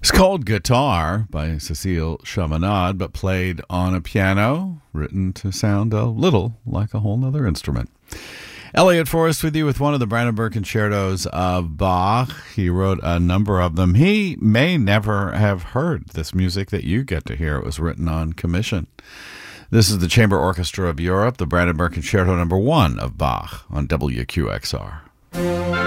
It's called Guitar by Cécile Chaminade, but played on a piano, written to sound a little like a whole nother instrument. Elliot Forrest with you with one of the Brandenburg concertos of Bach. He wrote a number of them. He may never have heard this music that you get to hear. It was written on commission. This is the Chamber Orchestra of Europe, the Brandenburg Concerto No. 1 of Bach on WQXR.